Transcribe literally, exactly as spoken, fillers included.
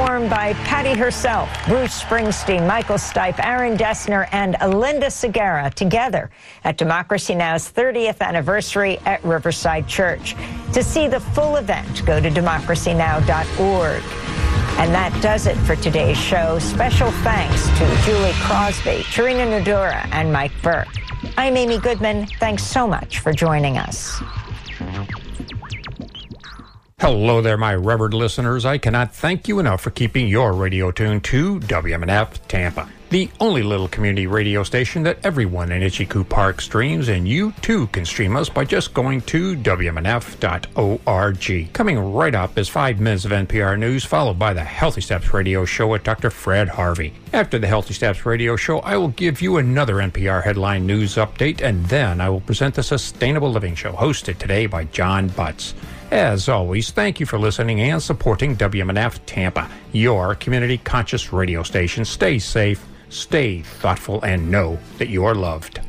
performed by Patty herself, Bruce Springsteen, Michael Stipe, Aaron Dessner, and Linda Segura together at Democracy Now!'s thirtieth anniversary at Riverside Church. To see the full event, go to democracy now dot org. And that does it for today's show. Special thanks to Julie Crosby, Tarina Nadura, and Mike Burke. I'm Amy Goodman. Thanks so much for joining us. Hello there, my revered listeners. I cannot thank you enough for keeping your radio tuned to W M N F Tampa, the only little community radio station that everyone in Itchycoo Park streams, and you too can stream us by just going to W M N F dot org. Coming right up is five minutes of N P R News, followed by the Healthy Steps Radio Show with Doctor Fred Harvey. After the Healthy Steps Radio Show, I will give you another N P R headline news update, and then I will present the Sustainable Living Show, hosted today by John Butts. As always, thank you for listening and supporting W M N F Tampa, your community-conscious radio station. Stay safe, stay thoughtful, and know that you are loved.